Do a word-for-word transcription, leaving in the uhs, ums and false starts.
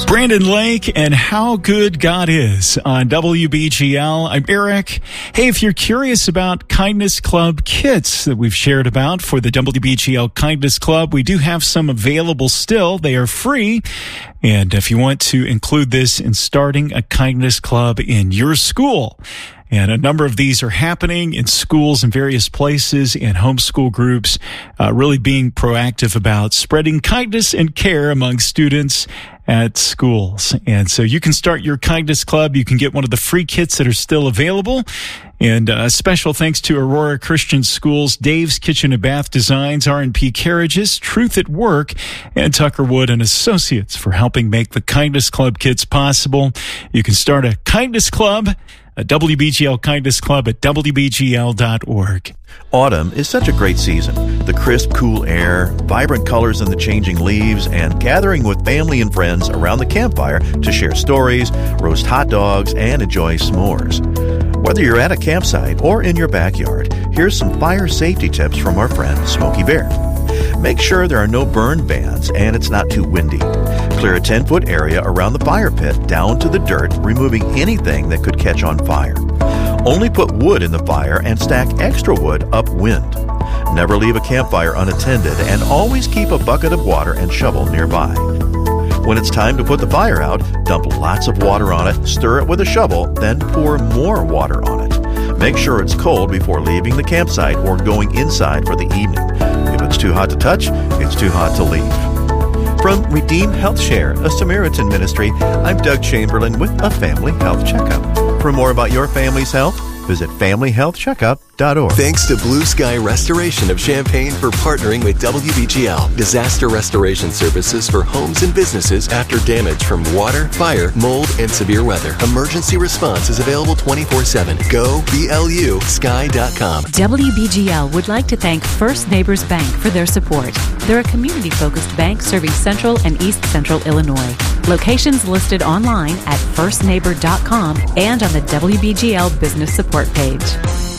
Brandon Lake and How Good God Is on W B G L. I'm Eric. Hey, if you're curious about Kindness Club kits that we've shared about for the W B G L Kindness Club, we do have some available still. They are free. And if you want to include this in starting a Kindness Club in your school, and a number of these are happening in schools in various places and homeschool groups, uh, really being proactive about spreading kindness and care among students at schools. And so you can start your Kindness Club. You can get one of the free kits that are still available. And uh, special thanks to Aurora Christian Schools, Dave's Kitchen and Bath Designs, R and P Carriages, Truth at Work, and Tucker Wood and Associates for helping make the Kindness Club kits possible. You can start a Kindness Club, a W B G L Kindness Club at W B G L dot org. Autumn is such a great season. The crisp, cool air, vibrant colors in the changing leaves, and gathering with family and friends around the campfire to share stories, roast hot dogs, and enjoy s'mores. Whether you're at a campsite or in your backyard, here's some fire safety tips from our friend Smokey Bear. Make sure there are no burn bands and it's not too windy. Clear a ten-foot area around the fire pit down to the dirt, removing anything that could catch on fire. Only put wood in the fire and stack extra wood upwind. Never leave a campfire unattended, and always keep a bucket of water and shovel nearby. When it's time to put the fire out, dump lots of water on it, stir it with a shovel, then pour more water on it. Make sure it's cold before leaving the campsite or going inside for the evening. If it's too hot to touch, it's too hot to leave. From Redeemed Health Share, a Samaritan ministry, I'm Doug Chamberlain with a Family Health Checkup. For more about your family's health, visit family health checkup dot org. Thanks to Blue Sky Restoration of Champaign for partnering with W B G L. Disaster restoration services for homes and businesses after damage from water, fire, mold, and severe weather. Emergency response is available twenty-four seven. Go B L U sky dot com. W B G L would like to thank First Neighbors Bank for their support. They're a community-focused bank serving Central and East Central Illinois. Locations listed online at first neighbor dot com and on the W B G L Business Support page.